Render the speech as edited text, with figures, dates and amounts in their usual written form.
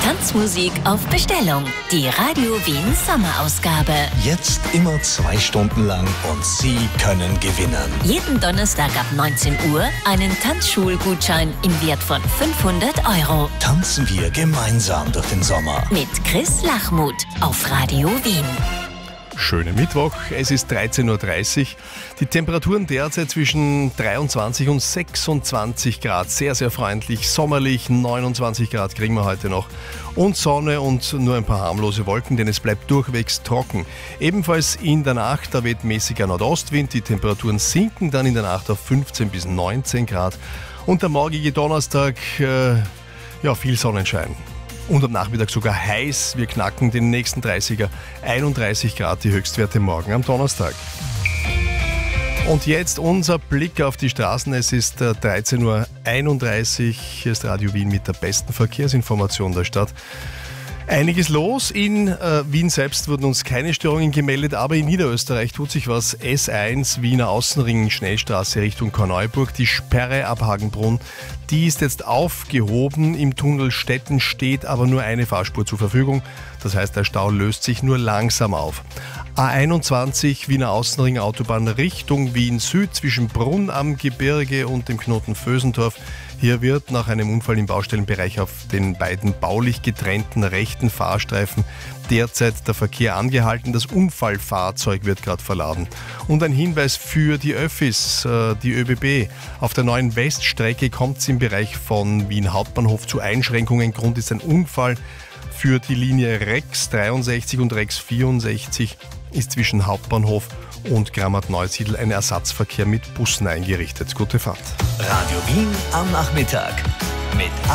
Tanzmusik auf Bestellung. Die Radio Wien Sommerausgabe. Jetzt immer 2 Stunden lang und Sie können gewinnen. Jeden Donnerstag ab 19 Uhr einen Tanzschulgutschein im Wert von 500 €. Tanzen wir gemeinsam durch den Sommer. Mit Chris Lachmuth auf Radio Wien. Schönen Mittwoch, es ist 13.30 Uhr. Die Temperaturen derzeit zwischen 23 und 26 Grad. Sehr, sehr freundlich, sommerlich. 29 Grad kriegen wir heute noch. Und Sonne und nur ein paar harmlose Wolken, denn es bleibt durchwegs trocken. Ebenfalls in der Nacht, da weht mäßiger Nordostwind. Die Temperaturen sinken dann in der Nacht auf 15 bis 19 Grad. Und der morgige Donnerstag, viel Sonnenschein. Und am Nachmittag sogar heiß. Wir knacken den nächsten 30er, 31 Grad die Höchstwerte morgen am Donnerstag. Und jetzt unser Blick auf die Straßen. Es ist 13.31 Uhr. Hier ist Radio Wien mit der besten Verkehrsinformation der Stadt. Einiges los. In Wien selbst wurden uns keine Störungen gemeldet, aber in Niederösterreich tut sich was. S1 Wiener Außenring, Schnellstraße Richtung Korneuburg. Die Sperre ab Hagenbrunn, die ist jetzt aufgehoben. Im Tunnel Stetten steht aber nur eine Fahrspur zur Verfügung. Das heißt, der Stau löst sich nur langsam auf. A21 Wiener Außenring Autobahn Richtung Wien Süd zwischen Brunn am Gebirge und dem Knoten Vösendorf. Hier wird nach einem Unfall im Baustellenbereich auf den beiden baulich getrennten rechten Fahrstreifen derzeit der Verkehr angehalten. Das Unfallfahrzeug wird gerade verladen. Und ein Hinweis für die Öffis, die ÖBB. Auf der neuen Weststrecke kommt es im Bereich von Wien Hauptbahnhof zu Einschränkungen. Grund ist ein Unfall. Für die Linie Rex 63 und Rex 64 ist zwischen Hauptbahnhof und Grammat-Neusiedl ein Ersatzverkehr mit Bussen eingerichtet. Gute Fahrt. Radio Wien am Nachmittag mit